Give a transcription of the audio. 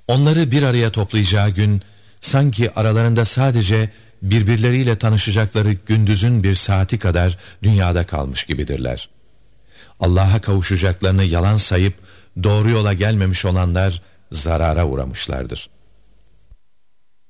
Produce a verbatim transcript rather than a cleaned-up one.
Onları bir araya toplayacağı gün, sanki aralarında sadece birbirleriyle tanışacakları gündüzün bir saati kadar dünyada kalmış gibidirler. Allah'a kavuşacaklarını yalan sayıp doğru yola gelmemiş olanlar zarara uğramışlardır.